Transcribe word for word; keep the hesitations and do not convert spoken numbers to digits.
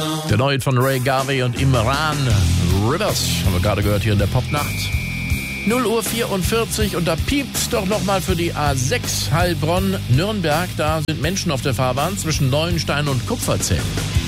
Der neue von Ray Garvey und Imran Rivers haben wir gerade gehört hier in der Popnacht. null Uhr vierundvierzig und da piept's doch nochmal für die A sechs Heilbronn-Nürnberg. Da sind Menschen auf der Fahrbahn zwischen Neuenstein und Kupferzell.